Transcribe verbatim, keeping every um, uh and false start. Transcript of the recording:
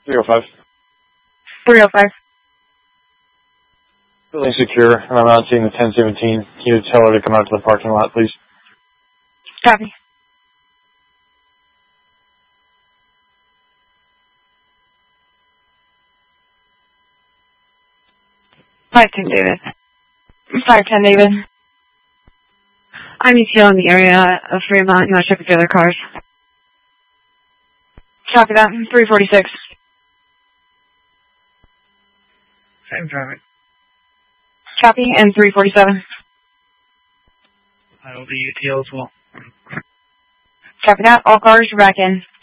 three oh five. three oh five. Building secure, and I'm not seeing the ten seventeen. Can you tell her to come out to the parking lot, please? Copy. five ten David. five ten David. I'm E T L in the area of Fremont. You want to check with the other cars? Copy that. three forty-six. Same driver. Copy, and three forty-seven. I will be U T L as well. Copy that. All cars, you're back in.